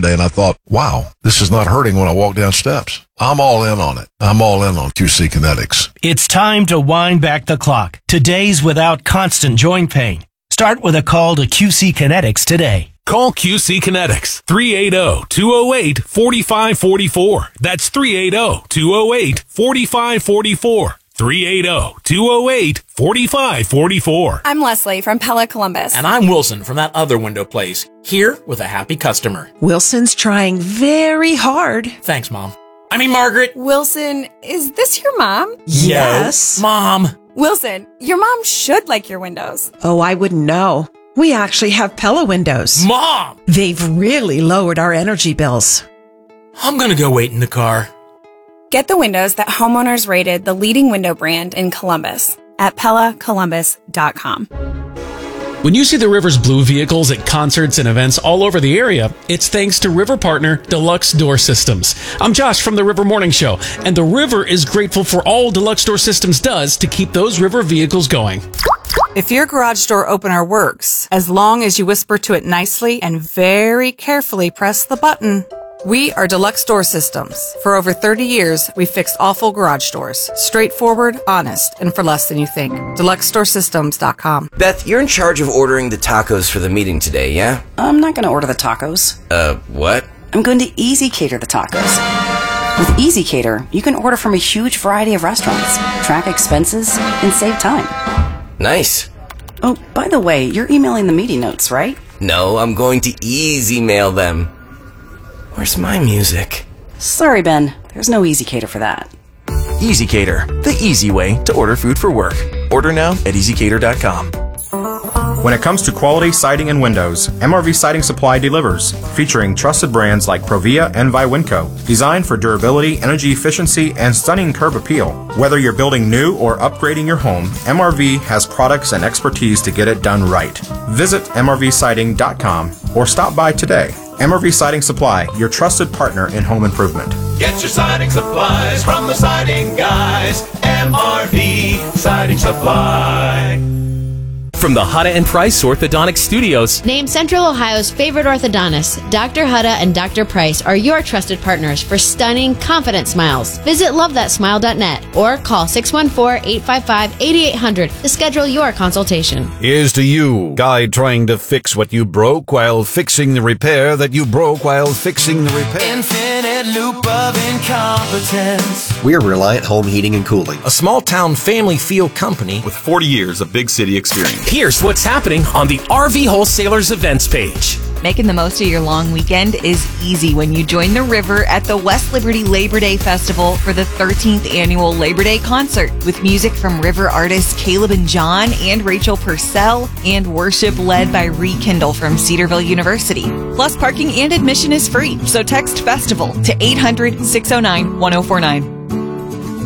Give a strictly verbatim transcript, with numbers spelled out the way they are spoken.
yesterday, and I thought, wow, this is not hurting when I walk down steps. I'm all in on it. I'm all in on Q C Kinetics. It's time to wind back the clock to days without constant joint pain. Start with a call to Q C Kinetics today. Call Q C Kinetics, three eight zero, two zero eight, four five four four. That's three eight zero, two zero eight, four five four four. three eight zero, two zero eight, four five four four. I'm Leslie from Pella Columbus. And I'm Wilson from that other window place, here with a happy customer. Wilson's trying very hard. Thanks, Mom. I mean, Margaret. Wilson, is this your mom? Yes. Yo, Mom. Wilson, your mom should like your windows. Oh, I wouldn't know. We actually have Pella windows. Mom! They've really lowered our energy bills. I'm gonna go wait in the car. Get the windows that homeowners rated the leading window brand in Columbus at Pella Columbus dot com. When you see the River's blue vehicles at concerts and events all over the area, it's thanks to River partner Deluxe Door Systems. I'm Josh from the River Morning Show, and the River is grateful for all Deluxe Door Systems does to keep those River vehicles going. If your garage door opener works, as long as you whisper to it nicely and very carefully press the button. We are Deluxe Door Systems. For over thirty years, we've fixed awful garage doors. Straightforward, honest, and for less than you think. Deluxe Door Systems dot com. Beth, you're in charge of ordering the tacos for the meeting today, yeah? I'm not going to order the tacos. Uh, what? I'm going to Easy Cater the tacos. With Easy Cater, you can order from a huge variety of restaurants, track expenses, and save time. Nice. Oh, by the way, you're emailing the meeting notes, right? No, I'm going to easy mail them. Where's my music? Sorry, Ben. There's no Easy Cater for that. Easy Cater, the easy way to order food for work. Order now at easy cater dot com. When it comes to quality siding and windows, M R V Siding Supply delivers, featuring trusted brands like Provia and Viwinco, designed for durability, energy efficiency, and stunning curb appeal. Whether you're building new or upgrading your home, M R V has products and expertise to get it done right. Visit M R V siding dot com or stop by today. M R V Siding Supply, your trusted partner in home improvement. Get your siding supplies from the siding guys. M R V Siding Supply. From the Hutta and Price Orthodontic Studios. Named Central Ohio's favorite orthodontists, Doctor Hutta and Doctor Price are your trusted partners for stunning, confident smiles. Visit love that smile dot net or call six one four, eight five five, eight eight hundred to schedule your consultation. Here's to you, guy trying to fix what you broke while fixing the repair that you broke while fixing the repair. Infinite loop of incompetence. We're Reliant Home Heating and Cooling, a small-town family feel company with forty years of big city experience. Here's what's happening on the R V Wholesalers events page. Making the most of your long weekend is easy when you join the River at the West Liberty Labor Day Festival for the thirteenth annual Labor Day concert with music from River artists Caleb and John and Rachel Purcell and worship led by Rekindle from Cedarville University. Plus, parking and admission is free, so text FESTIVAL to eight hundred, six oh nine, one oh four nine.